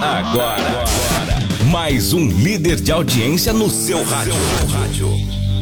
Agora, mais um líder de audiência no seu rádio.